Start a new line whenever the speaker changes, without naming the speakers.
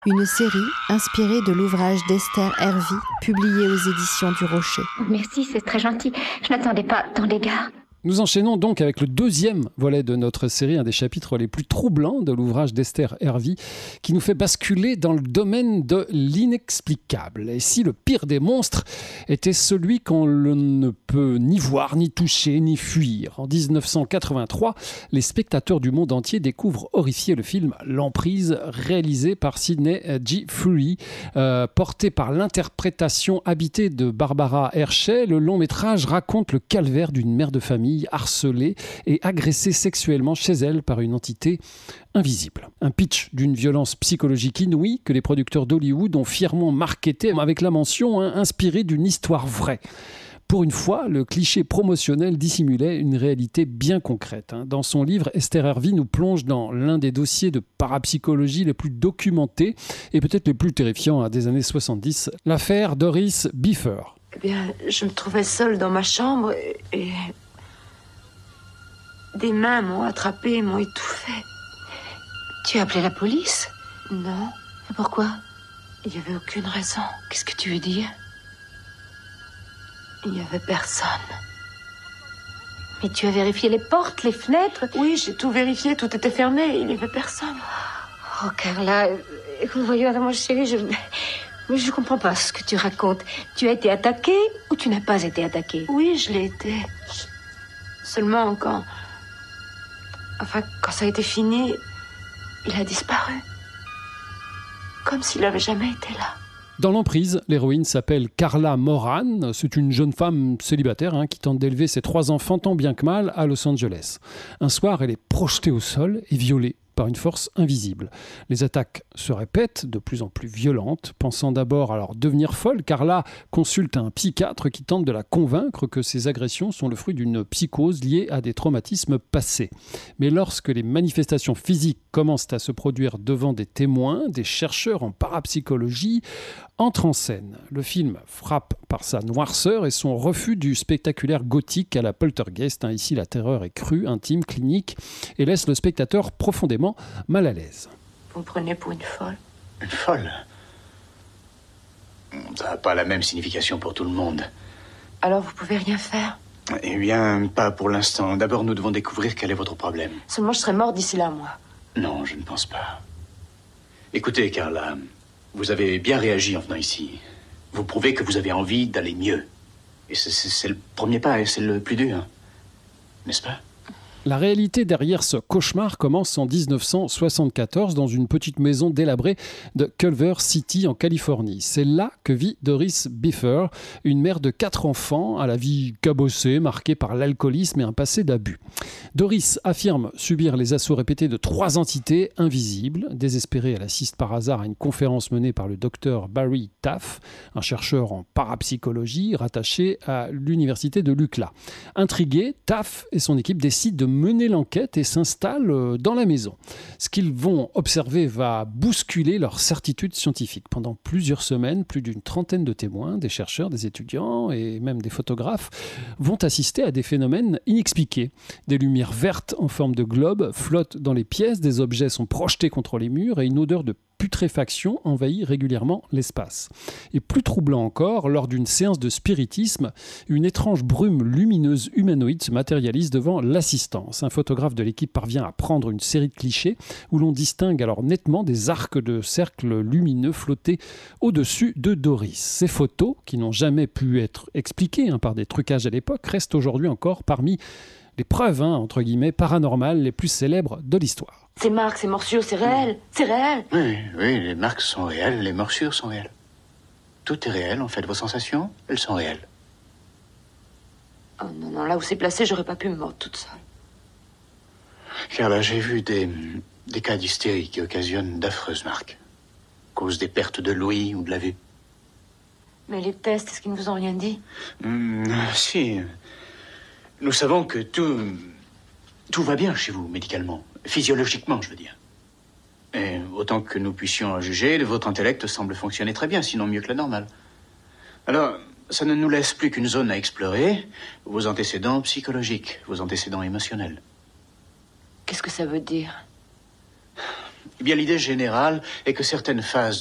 Une série inspirée de l'ouvrage d'Esther Hervy, publié aux éditions du Rocher.
Merci, c'est très gentil. Je n'attendais pas tant d'égards.
Nous enchaînons donc avec le deuxième volet de notre série, un des chapitres les plus troublants de l'ouvrage d'Esther Hervy, qui nous fait basculer dans le domaine de l'inexplicable. Et si le pire des monstres était celui qu'on ne peut ni voir, ni toucher, ni fuir. En 1983, les spectateurs du monde entier découvrent horrifiés le film L'Emprise, réalisé par Sidney G. Furie, porté par l'interprétation habitée de Barbara Hershey. Le long métrage raconte le calvaire d'une mère de famille harcelée et agressée sexuellement chez elle par une entité invisible. Un pitch d'une violence psychologique inouïe que les producteurs d'Hollywood ont fièrement marketé avec la mention inspirée d'une histoire vraie. Pour une fois, le cliché promotionnel dissimulait une réalité bien concrète. Dans son livre, Esther Hervy nous plonge dans l'un des dossiers de parapsychologie les plus documentés et peut-être les plus terrifiants des années 70, l'affaire Doris Biffer.
Eh bien, je me trouvais seule dans ma chambre et des mains m'ont attrapée, m'ont étouffée.
Tu as appelé la police?
Non,
Et pourquoi?
il n'y avait aucune raison.
Qu'est-ce que tu veux dire?
Il n'y avait personne.
Mais tu as vérifié les portes, les fenêtres?
Oui, j'ai tout vérifié, tout était fermé, il n'y avait personne.
Oh, Carla, écoute, voyons, mon chéri, je comprends pas ce que tu racontes. Tu as été attaquée ou tu n'as pas été attaquée?
Oui, je l'ai été. Seulement quand ça a été fini, il a disparu. Comme s'il n'avait jamais été là.
Dans L'Emprise, l'héroïne s'appelle Carla Moran. C'est une jeune femme célibataire qui tente d'élever ses 3 enfants tant bien que mal à Los Angeles. Un soir, elle est projetée au sol et violée par une force invisible. Les attaques se répètent, de plus en plus violentes. Pensant d'abord à leur devenir folle, Carla consulte un psychiatre qui tente de la convaincre que ces agressions sont le fruit d'une psychose liée à des traumatismes passés. Mais lorsque les manifestations physiques commencent à se produire devant des témoins, des chercheurs en parapsychologie entrent en scène. Le film frappe par sa noirceur et son refus du spectaculaire gothique à la Poltergeist. Ici, la terreur est crue, intime, clinique et laisse le spectateur profondément mal à l'aise.
Vous me prenez pour une folle.
Une folle? Ça n'a pas la même signification pour tout le monde.
Alors vous pouvez rien faire?
Eh bien, pas pour l'instant. D'abord, nous devons découvrir quel est votre problème.
Seulement je serai morte d'ici là, moi.
Non, je ne pense pas. Écoutez, Carla, vous avez bien réagi en venant ici. Vous prouvez que vous avez envie d'aller mieux. Et c'est le premier pas, et c'est le plus dur. N'est-ce pas?
La réalité derrière ce cauchemar commence en 1974 dans une petite maison délabrée de Culver City en Californie. C'est là que vit Doris Biffer, une mère de 4 enfants à la vie cabossée, marquée par l'alcoolisme et un passé d'abus. Doris affirme subir les assauts répétés de 3 entités invisibles. Désespérée, elle assiste par hasard à une conférence menée par le docteur Barry Taff, un chercheur en parapsychologie rattaché à l'université de l'UCLA. Intrigué, Taff et son équipe décident de mener l'enquête et s'installent dans la maison. Ce qu'ils vont observer va bousculer leur certitude scientifique. Pendant plusieurs semaines, plus d'une trentaine de témoins, des chercheurs, des étudiants et même des photographes vont assister à des phénomènes inexpliqués. Des lumières vertes en forme de globe flottent dans les pièces, des objets sont projetés contre les murs et une odeur de putréfaction envahit régulièrement l'espace. Et plus troublant encore, lors d'une séance de spiritisme, une étrange brume lumineuse humanoïde se matérialise devant l'assistance. Un photographe de l'équipe parvient à prendre une série de clichés où l'on distingue alors nettement des arcs de cercles lumineux flottés au-dessus de Doris. Ces photos, qui n'ont jamais pu être expliquées par des trucages à l'époque, restent aujourd'hui encore parmi les preuves, entre guillemets, paranormales les plus célèbres de l'histoire.
Ces marques, ces morsures, c'est réel. C'est réel.
Oui, les marques sont réelles, les morsures sont réelles. Tout est réel, en fait. Vos sensations, elles sont réelles.
Oh non, là où c'est placé, j'aurais pas pu me mordre toute seule.
Car là, j'ai vu des cas d'hystérie qui occasionnent d'affreuses marques. Cause des pertes de l'ouïe ou de la vue.
Mais les tests, est-ce qu'ils ne vous ont rien dit?
Si. Nous savons que tout va bien chez vous, médicalement. Physiologiquement, je veux dire. Et autant que nous puissions en juger, votre intellect semble fonctionner très bien, sinon mieux que la normale. Alors, ça ne nous laisse plus qu'une zone à explorer, vos antécédents psychologiques, vos antécédents émotionnels.
Qu'est-ce que ça veut dire?
Eh bien, l'idée générale est que certaines phases